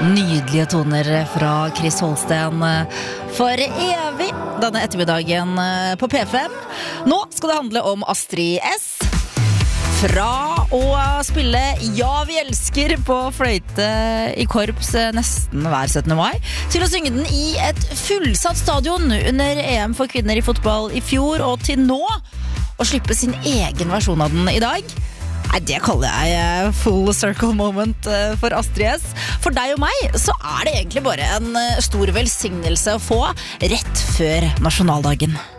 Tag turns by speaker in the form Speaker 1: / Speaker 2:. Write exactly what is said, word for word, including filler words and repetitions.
Speaker 1: Nydelige toner fra Chris Holsten for evig denne ettermiddagen på P fem. Nå skal det handle om Astrid S. Fra å spille Ja, vi elsker på fløyte i korps nesten hver syttende mai, til å synge den i et fullsatt stadion under E M for kvinner i fotball i fjor, og til nå å slippe sin egen versjon av den i dag. Nei, det kaller jeg full circle moment for Astrid S. For deg og meg så er det egentlig bare en stor velsignelse å få rett før nasjonaldagen.